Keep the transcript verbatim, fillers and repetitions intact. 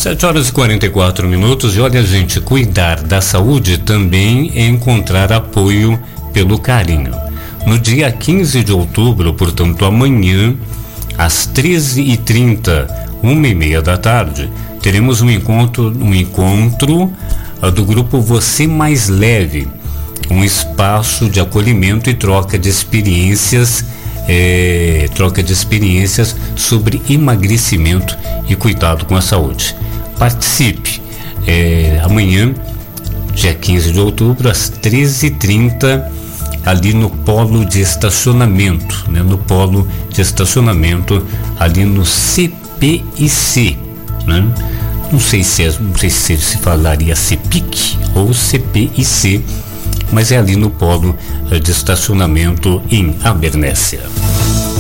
sete horas e quarenta e quatro minutos. E olha, gente, cuidar da saúde também é encontrar apoio pelo carinho. No dia quinze de outubro, portanto amanhã, às treze e trinta, uma e meia da tarde, teremos um encontro, um encontro uh, do grupo Você Mais Leve, um espaço de acolhimento e troca de experiências, eh, troca de experiências sobre emagrecimento e cuidado com a saúde. Participe eh, amanhã, dia quinze de outubro, às treze e trinta, ali no polo de estacionamento, né? No polo de estacionamento, ali no C P I C, né? Não sei se é, não sei se se falaria C P I C ou C P I C, mas é ali no polo de estacionamento em Abernéssia.